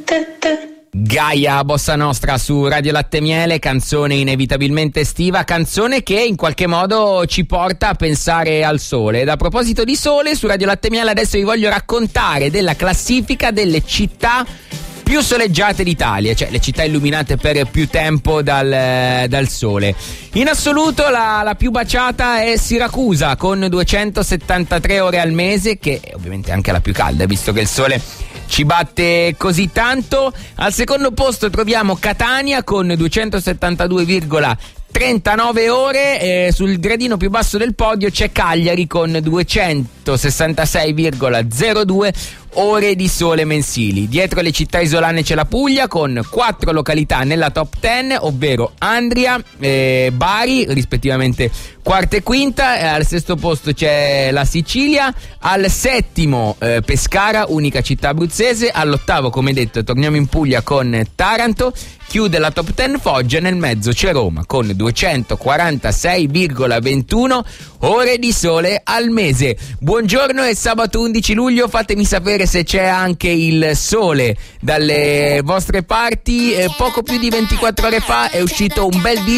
Gaia Bossa Nostra su Radio Latte Miele, canzone inevitabilmente estiva, canzone che in qualche modo ci porta a pensare al sole. Ed a proposito di sole, su Radio Latte Miele adesso vi voglio raccontare della classifica delle città più soleggiate d'Italia, cioè le città illuminate per più tempo dal sole. In assoluto la più baciata è Siracusa con 273 ore al mese, che è ovviamente anche la più calda, visto che il sole ci batte così tanto. Al secondo posto troviamo Catania con 272,39 ore, sul gradino più basso del podio c'è Cagliari con 266,02 ore di sole mensili. Dietro le città isolane c'è la Puglia con 4 località nella top 10, ovvero Andria, Bari, rispettivamente quarta e quinta. Al sesto posto c'è la Sicilia, al settimo Pescara, unica città abruzzese, all'ottavo, come detto, torniamo in Puglia con Taranto. Chiude la top 10 Foggia, nel mezzo c'è Roma con 246,21 ore di sole al mese. Buongiorno, è sabato 11 luglio, fatemi sapere se c'è anche il sole dalle vostre parti. Poco più di 24 ore fa è uscito un bel disco